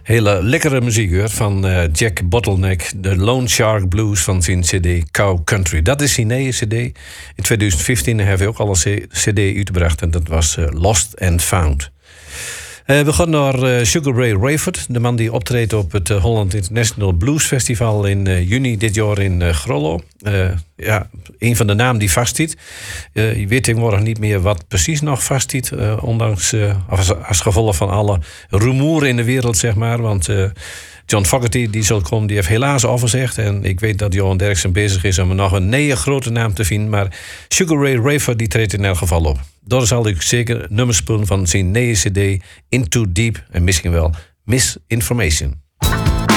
Hele lekkere muziek hoor, van Jack Bottleneck. De Lone Shark Blues van zijn cd Cow Country. Dat is zijn nieuwe cd. In 2015 hebben we ook al een cd uitgebracht. En dat was Lost and Found. We gaan naar Sugar Ray Rayford. De man die optreedt op het Holland International Blues Festival in juni dit jaar in Grollo. Een van de namen die vastzit. Je weet tegenwoordig niet meer wat precies nog vastzit. Ondanks als gevolg van alle rumoer in de wereld, zeg maar. Want John Fogerty, die zal komen, die heeft helaas afgezegd. En ik weet dat Johan Derksen bezig is om nog een nieuwe grote naam te vinden. Maar Sugar Ray Rayford, die treedt in elk geval op. Daar zal ik zeker nummers spelen van zijn nieuwe cd Into Deep en misschien wel Misinformation.